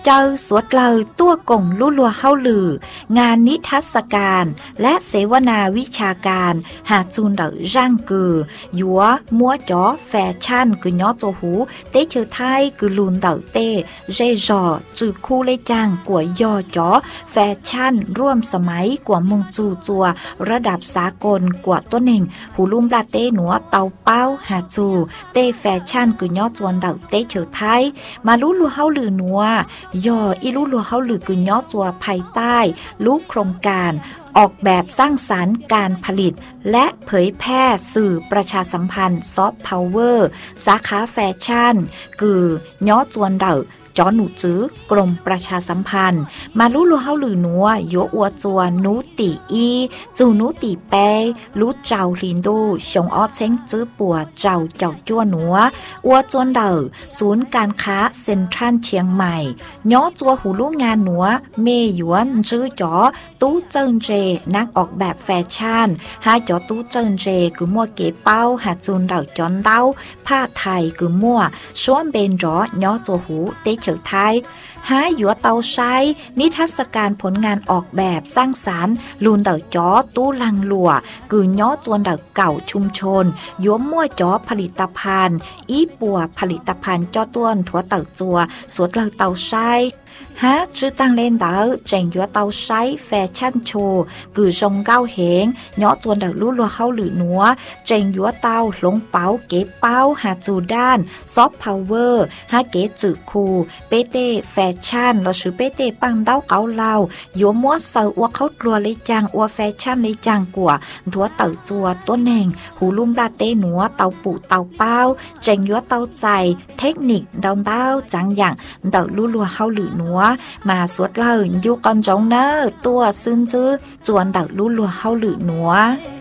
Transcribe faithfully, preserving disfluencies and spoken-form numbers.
เจ้าสวดเลยตัวกงลู่ลัวเฮาหลืองานนิทรรศการและเสวนาวิชาการหาจูนเดอร่างกือยัวมัวจ๋อแฟชั่นกือยอโจหูเตเชอไทยกือลูนเดอเต้เจจอจือคู่เลยจางกัวยอจ๋อแฟชั่นร่วมสมัยกว่ามงจูจัวระดับสากลกว่าตัวหนึ่งหูลุ่มลาเต้หนัวเตาเป้าหาจูเต้แฟชั่นกือยอจวนเดอเต้เชอไทยมาลู่ลัวเฮาหลือนัวยออีลู่ลัวเฮาหลือกือยอจัวภายใต้ลูกโครงการออกแบบสร้างสรรค์การผลิตและเผยแพร่สื่อประชาสัมพันธ์ซอฟต์พาวเวอร์สาขาแฟชั่นกือยอจวนเดอจอหนูจื้อกรมประชาสัมพันธ์มาลู่ลัวเฮาหลือนัวโยอัวจัวนูติอีจูนูติเปลู่เจ้าลินดูชงออเช้งจื้อปัวเจ้าเจ้าจั่วหนัวอัวจวนเดอศูนย์การค้าเซ็นทรัลเชียงใหม่ย้อจัวหูลู่งานหนัวเมหยวนจื้อจ๋อตู้เจิงเจนักออกแบบแฟชั่นหาจ๋อตู้เจิงเจคือมัวเก๋เป้าหาจูนเดอจอนเต้าผ้าไทยคือมัวช้วนเบนจ๋อย้อจัวหูเตเฉอไทยหาหยัวเตาใช้นิทรรศการผลงานออกแบบสร้างสรรค์ลูนเดอจ๋อตู้ลังหลัวกือย่อจวนเดอเก่าชุมชนยัวมั่วจ๋อผลิตภัณฑ์อีปัวผลิตภัณฑ์จ้อต้วนถั่วเต่าจัวสวดเลอเตาใช้ฮะชื่อตั้งเล่นเดอเจงยัวเตาใช้แฟชั่นโชว์กือจงเก้าเหงย่อจวนเดอลู่ลัวเฮาหรือหนัวเจงยัวเตาหลงเป๋าเก๋เป้าหาจูด้านซอฟต์พาวเวอร์ฮาเก๋จือคูเปเต้แฟชั่นเราชื่อเปเต้ปังเต้าเกาเหลายัวมัวเซออัวเขากลัวเลยจางอัวแฟชั่นเลยจางกว่าถั่วเต่าจัวตัวแหน่งหูลุ่มลาเต้หนัวเตาปูเตาเป้าเจงยัวเตาใจเทคนิคดาวเต้าจังอย่างเดอลู่ลัวเฮาหรือหนัวมาสวดเล่าอยู่ก่อนจงเนอตัวซึ้นจื้อจวนเดอลู่ลัวเฮาหรือหนัว